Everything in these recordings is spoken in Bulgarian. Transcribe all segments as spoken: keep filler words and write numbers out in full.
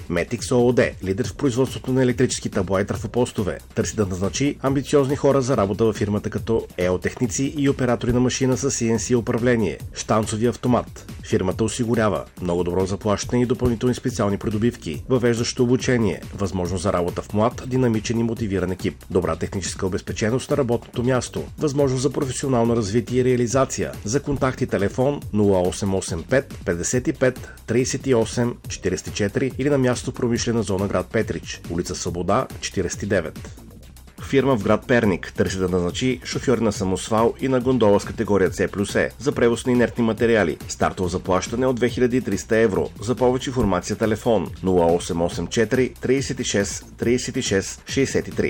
Metix ООД, лидер в производството на електрически табла и трафопостове, търси да назначи амбициозни хора за работа във фирмата като еотехници и оператори на машина с Си Ен Си управление, щанцови автомат. Фирмата осигурява много добро заплащане и допълнителни специални придобивки, въвеждащо обучение, възможност за работа в млад, динамичен и мотивиран екип, добра техническа обезпеченост на работното място, възможност за професионално развитие и реализация. За контакти телефон нула осем осем пет петдесет и пет тридесет и осем четиридесет и четири или на място в промишлена зона град Петрич, улица Свобода, четиридесет и девет. Фирма в град Перник търси да назначи шофьори на самосвал и на гондола с категория С плюс Е за превоз на инертни материали. Стартово заплащане от две хиляди и триста евро. За повече информация телефон нула осем осем четири тридесет и шест тридесет и шест шестдесет и три.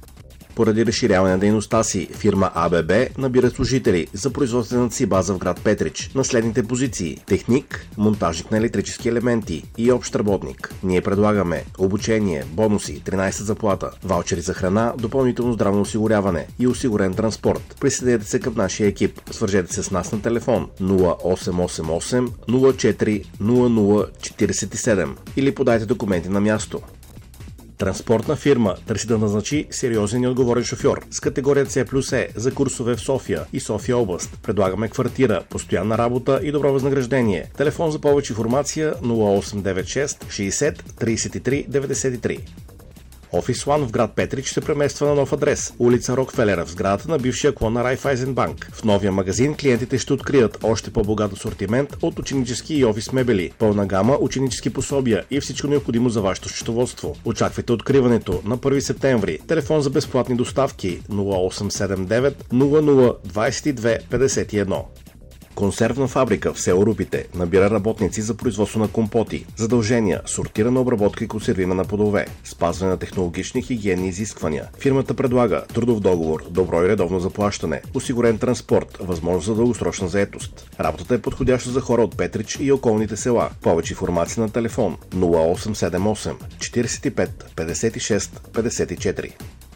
Поради разширяване на дейността си, фирма А Б Б набира служители за производствената си база в град Петрич на следните позиции: техник, монтажник на електрически елементи и общ работник. Ние предлагаме обучение, бонуси, тринадесет заплата, ваучери за храна, допълнително здравно осигуряване и осигурен транспорт. Присъединете се към нашия екип. Свържете се с нас на телефон нула осем осем осем нула четири нула нула четиридесет и седем или подайте документи на място. Транспортна фирма търси да назначи сериозен и отговорен шофьор с категория С плюс Е за курсове в София и София област. Предлагаме квартира, постоянна работа и добро възнаграждение. Телефон за повече информация нула осем девет шест шестдесет тридесет и три деветдесет и три. Офис One в град Петрич се премества на нов адрес, улица Рокфелера, в сградата на бившия клон на Райфайзенбанк. В новия магазин клиентите ще открият още по-богат асортимент от ученически и офис мебели, пълна гама ученически пособия и всичко необходимо за вашето счетоводство. Очаквайте откриването на първи септември. Телефон за безплатни доставки нула осем седем девет нула нула двадесет и две петдесет и едно. Консервна фабрика в село Рупите набира работници за производство на компоти. Задължения: сортирана обработка и консервиране на плодове, спазване на технологични хигиенни изисквания. Фирмата предлага трудов договор, добро и редовно заплащане, осигурен транспорт, възможност за дългосрочна заетост. Работата е подходяща за хора от Петрич и околните села. Повече информация на телефон нула осем седем осем четиридесет и пет петдесет и шест петдесет и четири.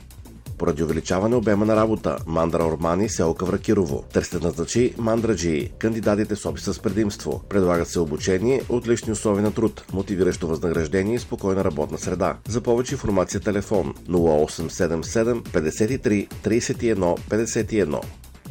Поради увеличаване обема на работа, Мандра Ормани, село Кавракирово, търси да назначи мандраджии, кандидатите с опит с предимство. Предлагат се обучение, отлични условия на труд, мотивиращо възнаграждение и спокойна работна среда. За повече информация телефон нула осем седем седем петдесет и три тридесет и едно петдесет и едно.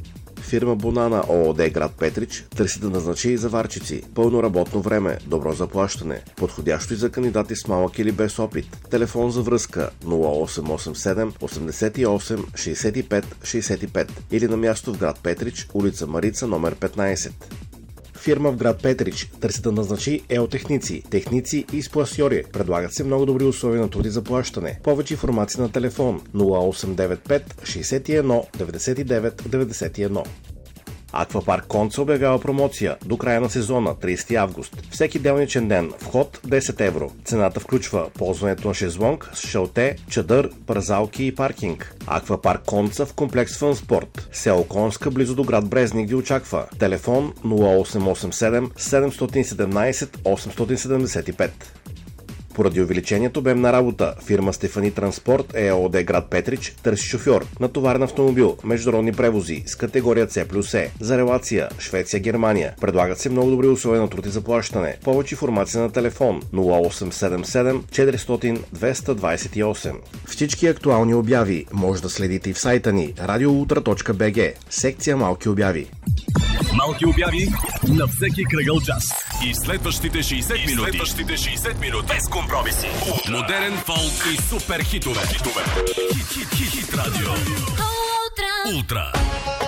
Фирма Бонана ООД град Петрич търси да назначи заварчици, пълно работно време, добро заплащане, подходящо и за кандидати с малък или без опит. Телефон за връзка нула осем осем седем осемдесет и осем шестдесет и пет шестдесет и пет или на място в град Петрич, улица Марица, номер петнадесет. Фирма в град Петрич търси да назначи еотехници, техници и спласьори. Предлагат се много добри условия на труд и заплащане. Повече информация на телефон нула осем девет пет шестдесет и едно деветдесет и девет деветдесет и едно. Аквапарк Конца обявява промоция до края на сезона, тридесети август. Всеки делничен ден вход десет евро. Цената включва ползването на шезлонг с шалте, чадър, парзалки и паркинг. Аквапарк Конца в комплекс Фънспорт. Село Конска, близо до град Брезник, ви очаква. Телефон нула осем осем седем седем едно седем осем седем пет. Поради увеличението обем на работа, фирма Стефани Транспорт ЕООД град Петрич търси шофьор на товарен автомобил, международни превози с категория С плюс Е за релация Швеция-Германия. Предлагат се много добри условия на труд и заплащане. Повече информация на телефон нула осем седем седем четиристотин двеста двадесет и осем. Всички актуални обяви може да следите и в сайта ни радиоултра точка би джи, секция Малки обяви. Малки обяви на всеки кръгъл час. И следващите шейсет минути. Следващите шейсет минути. Без компромиси. Утра. Модерен фолк и супер хитове. Хит, хит, хит, хит радио. Ултра. Ултра.